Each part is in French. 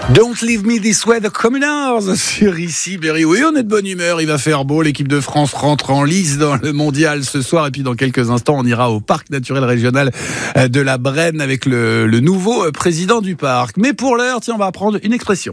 Don't leave me this way, the Communards sur Ici Berry. Oui, on est de bonne humeur, il va faire beau. L'équipe de France rentre en lice dans le mondial ce soir. Et puis dans quelques instants, on ira au parc naturel régional de la Brenne avec le nouveau président du parc. Mais pour l'heure, tiens, on va apprendre une expression.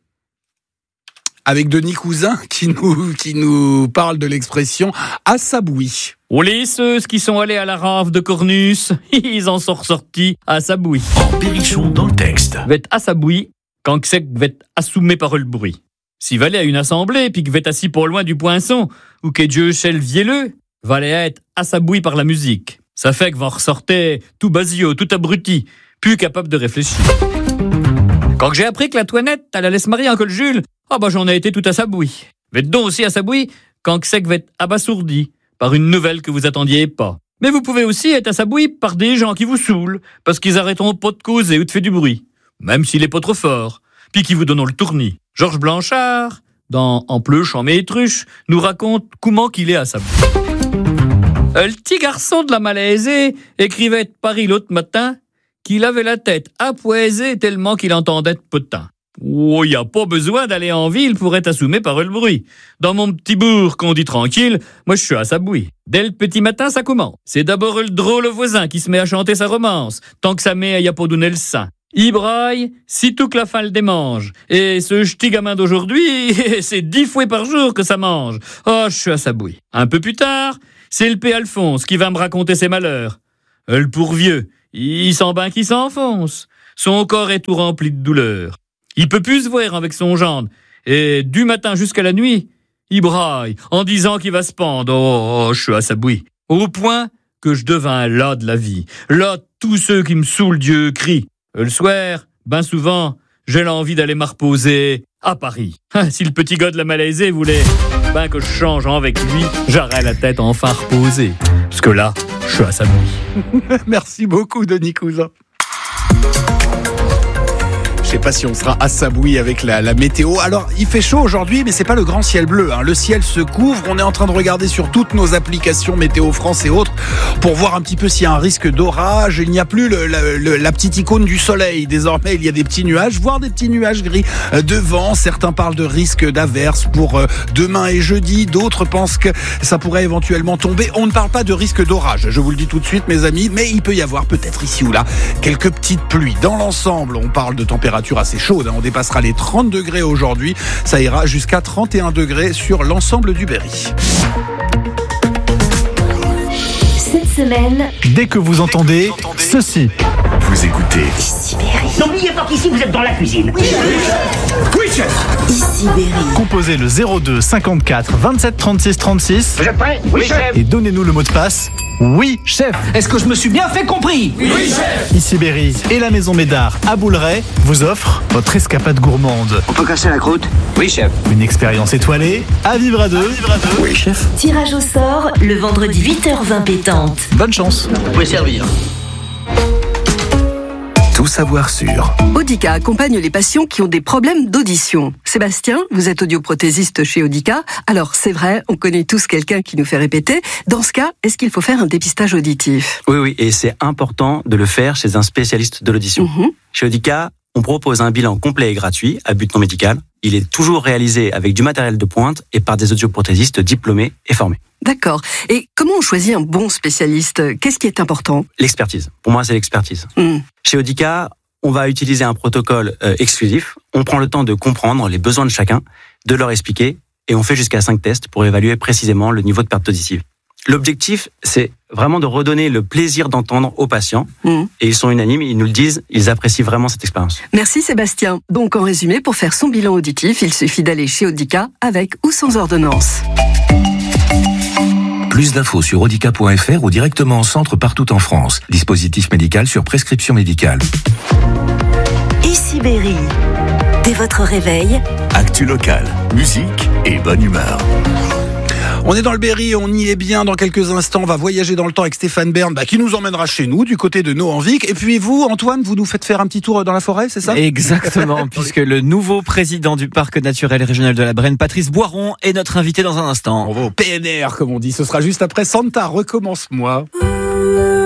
Avec Denis Cousin qui nous parle de l'expression « à sa bouille ». Oui, ceux qui sont allés à la rave de Cornus, ils en sont ressortis à sa bouille. En Berrichon dans le texte. V'être à sa bouille, quand que c'est que v'être assommé par le bruit. Si valait à une assemblée, puis que v'être assis pour loin du poinçon, ou que Dieu chèle vielleux, valait être à sa bouille par la musique. Ça fait que vous en ressortez tout basio, tout abruti, plus capable de réfléchir. Quand que j'ai appris que la Toinette, elle allait se marier en col Jules, j'en ai été tout à sa bouille. V'être donc aussi à sa bouille, quand que c'est que v'être abasourdi par une nouvelle que vous attendiez pas. Mais vous pouvez aussi être à sa bouille par des gens qui vous saoulent, parce qu'ils arrêteront pas de causer ou de faire du bruit. Même s'il est pas trop fort, puis qui vous donnent le tournis. Georges Blanchard, dans En pleuche, en métruche, nous raconte comment qu'il est à sa bouille. Le petit garçon de la Malaisée écrivait de Paris l'autre matin qu'il avait la tête appoisée tellement qu'il entendait de potin. Oh, y a pas besoin d'aller en ville pour être assommé par le bruit. Dans mon petit bourg qu'on dit tranquille, moi je suis à sa bouille. Dès le petit matin, ça commence. C'est d'abord le drôle voisin qui se met à chanter sa romance, tant que sa mère y a pas donné le sein. Il braille, sitôt que la faim le démange. Et ce ch'ti gamin d'aujourd'hui, c'est 10 fois par jour que ça mange. Oh, je suis à sa bouille. Un peu plus tard, c'est le P. Alphonse qui va me raconter ses malheurs. Le pourvieux, il sent bien qu'il s'enfonce. Son corps est tout rempli de douleur. Il peut plus se voir avec son gendre. Et du matin jusqu'à la nuit, il braille en disant qu'il va se pendre. Oh, je suis à sa bouille. Au point que je devins là de la vie. Là, tous ceux qui me saoulent Dieu crient. Le soir, ben souvent, j'ai l'envie d'aller me reposer à Paris. Si le petit gars de la Malaisée voulait que je change avec lui, j'aurais la tête enfin reposée. Parce que là, je suis à sa bouille. Merci beaucoup, Denis Cousin. Je sais pas si on sera à sa bouille avec la météo. Alors, il fait chaud aujourd'hui, mais c'est pas le grand ciel bleu. Le ciel se couvre. On est en train de regarder sur toutes nos applications Météo France et autres pour voir un petit peu s'il y a un risque d'orage. Il n'y a plus la petite icône du soleil. Désormais, il y a des petits nuages, voire des petits nuages gris de vent. Certains parlent de risque d'averse pour demain et jeudi. D'autres pensent que ça pourrait éventuellement tomber. On ne parle pas de risque d'orage, je vous le dis tout de suite, mes amis, mais il peut y avoir peut-être ici ou là quelques petites pluies. Dans l'ensemble, on parle de température assez chaude, on dépassera les 30 degrés aujourd'hui, ça ira jusqu'à 31 degrés sur l'ensemble du Berry. Cette semaine, dès que vous entendez ceci, vous écoutez Ici Berry. N'oubliez pas qu'ici vous êtes dans la cuisine. Oui, chef. Ici Berry. composez le 02 54 27 36 36 Vous êtes prêts? Oui, chef. et donnez-nous le mot de passe oui chef. Est-ce que je me suis bien fait compris? Oui, chef. Ici Berry et la Maison Médard à Bouleret vous offrent votre escapade gourmande. On peut casser la croûte? Oui, chef. Une expérience étoilée à vivre à deux. Oui, chef. Tirage au sort le vendredi 8h20 pétante. Bonne chance. Vous pouvez servir. Tout savoir sur Audica accompagne les patients qui ont des problèmes d'audition. Sébastien, vous êtes audioprothésiste chez Audica. Alors, c'est vrai, on connaît tous quelqu'un qui nous fait répéter. Dans ce cas, est-ce qu'il faut faire un dépistage auditif? Oui, et c'est important de le faire chez un spécialiste de l'audition. Chez Audica, on propose un bilan complet et gratuit à but non médical. Il est toujours réalisé avec du matériel de pointe et par des audioprothésistes diplômés et formés. D'accord. Et comment on choisit un bon spécialiste? Qu'est-ce qui est important? L'expertise. Pour moi, c'est l'expertise. Chez Audica, on va utiliser un protocole exclusif. On prend le temps de comprendre les besoins de chacun, de leur expliquer, et on fait jusqu'à 5 tests pour évaluer précisément le niveau de perte auditive. L'objectif, c'est vraiment de redonner le plaisir d'entendre aux patients. Et ils sont unanimes, ils nous le disent, ils apprécient vraiment cette expérience. Merci Sébastien. Donc en résumé, pour faire son bilan auditif, il suffit d'aller chez Audica avec ou sans ordonnance. Plus d'infos sur audica.fr ou directement en centre partout en France. Dispositif médical sur prescription médicale. Ici Berry. Dès votre réveil, Actu locale, musique et bonne humeur. On est dans le Berry, on y est bien. Dans quelques instants, on va voyager dans le temps avec Stéphane Bern, qui nous emmènera chez nous, du côté de Nohanvic. Et puis vous, Antoine, vous nous faites faire un petit tour dans la forêt, c'est ça? Exactement, puisque le nouveau président du parc naturel régional de la Brenne, Patrice Boiron, est notre invité dans un instant. On va au PNR, comme on dit. Ce sera juste après Santa, recommence-moi.